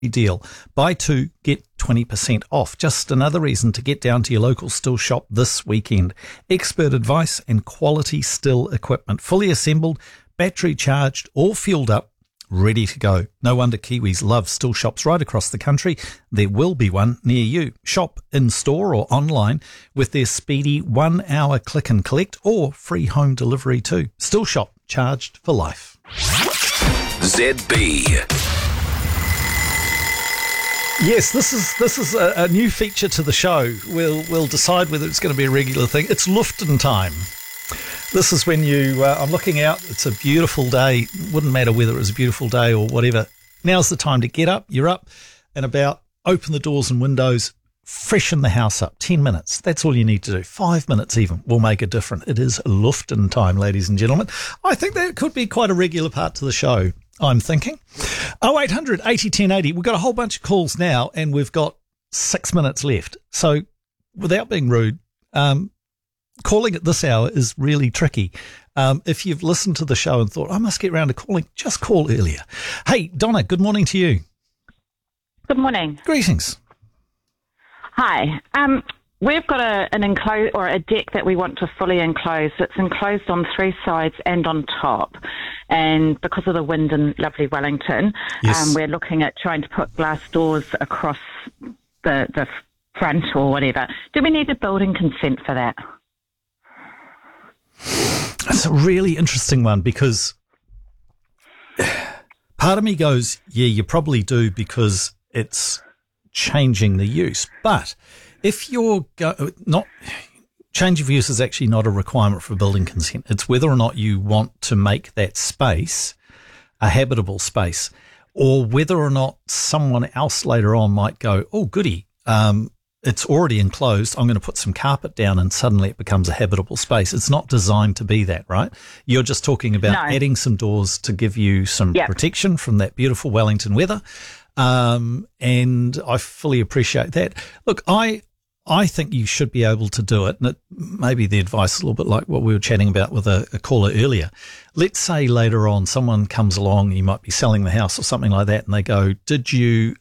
deal. Buy two, get 20% off. Just another reason to get down to your local Stihl shop this weekend. Expert advice and quality Stihl equipment. Fully assembled, battery charged, all fueled up, ready to go. No wonder Kiwis love Stihl shops right across the country. There will be one near you. Shop in store or online with their speedy 1 hour click and collect or free home delivery too. Stihl shop, charged for life. ZB. Yes, this is a new feature to the show. We'll decide whether it's going to be a regular thing. It's Lufton time. This is when I'm looking out. It's a beautiful day. Wouldn't matter whether it was a beautiful day or whatever. Now's the time to get up. You're up and about. Open the doors and windows. Freshen the house up. 10 minutes. That's all you need to do. 5 minutes even will make a difference. It is Lufton time, ladies and gentlemen. I think that could be quite a regular part to the show, I'm thinking. 0800 80 10 80. We've got a whole bunch of calls now and we've got 6 minutes left. So without being rude, calling at this hour is really tricky. If you've listened to the show and thought, I must get round to calling, just call earlier. Hey, Donna, good morning to you. Good morning. Greetings. Hi. We've got an enclosed or a deck that we want to fully enclose. It's enclosed on three sides and on top. And because of the wind in lovely Wellington, Yes. We're looking at trying to put glass doors across the front or whatever. Do we need a building consent for that? That's a really interesting one because part of me goes, yeah, you probably do because it's changing the use. But if you're not change of use is actually not a requirement for building consent. It's whether or not you want to make that space a habitable space, or whether or not someone else later on might go, oh, goody, it's already enclosed. I'm going to put some carpet down and suddenly it becomes a habitable space. It's not designed to be that, right? You're just talking about adding some doors to give you some protection from that beautiful Wellington weather. And I fully appreciate that. Look, I think you should be able to do it. And maybe the advice is a little bit like what we were chatting about with a caller earlier. Let's say later on someone comes along, you might be selling the house or something like that, and they go, did you,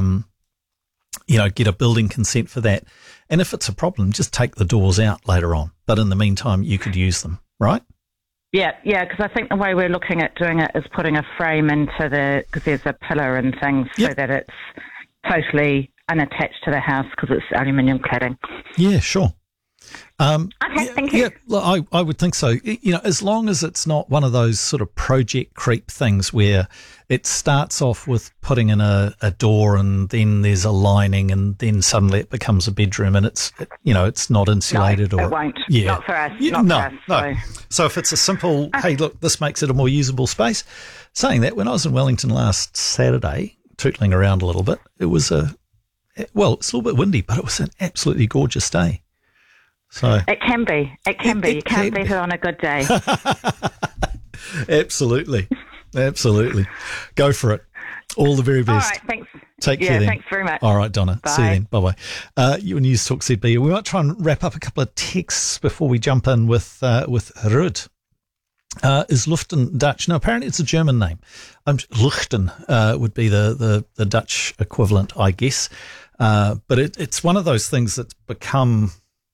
get a building consent for that? And if it's a problem, just take the doors out later on. But in the meantime, you could use them, right? Yeah, because I think the way we're looking at doing it is putting a frame into because there's a pillar and things so that it's totally unattached to the house because it's aluminium cladding. Yeah, sure. Okay, thank you. Yeah, I would think so. As long as it's not one of those sort of project creep things where it starts off with putting in a door and then there's a lining and then suddenly it becomes a bedroom and it's not insulated. No, it won't. Yeah. Not for us. No. So if it's a simple, hey, look, this makes it a more usable space. Saying that, when I was in Wellington last Saturday, tootling around a little bit, it's a little bit windy, but it was an absolutely gorgeous day. So it can be. It can be. You can't beat it on a good day. Absolutely. Go for it. All the very best. All right, thanks. Take care then. Thanks very much. All right, Donna. Bye. See you then. Bye-bye. You and News Talk ZB. We might try and wrap up a couple of texts before we jump in with Rud. Is Lufton Dutch? No, apparently it's a German name. Luchten would be the Dutch equivalent, I guess. But it's one of those things that's become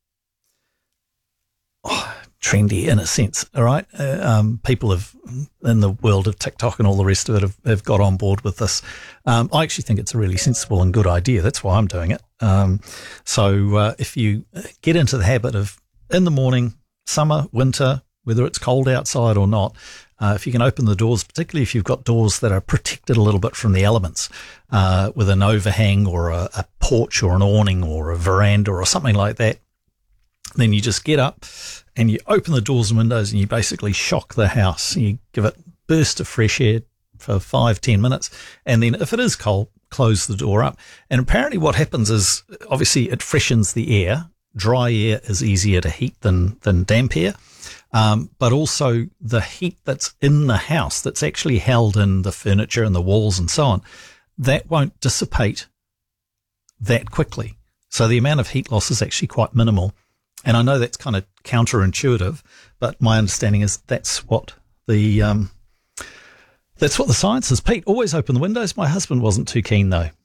trendy in a sense, all right? People have, in the world of TikTok and all the rest of it, have got on board with this. I actually think it's a really sensible and good idea. That's why I'm doing it. So if you get into the habit of, in the morning, summer, winter, whether it's cold outside or not, if you can open the doors, particularly if you've got doors that are protected a little bit from the elements, with an overhang or a porch or an awning or a veranda or something like that, then you just get up and you open the doors and windows and you basically shock the house. You give it a burst of fresh air for 5-10 minutes. And then if it is cold, close the door up. And apparently what happens is obviously it freshens the air. Dry air is easier to heat than damp air. But also the heat that's in the house that's actually held in the furniture and the walls and so on, that won't dissipate that quickly. So the amount of heat loss is actually quite minimal. And I know that's kind of counterintuitive, but my understanding is that's what the That's what the science is. Pete, always open the windows. My husband wasn't too keen, though.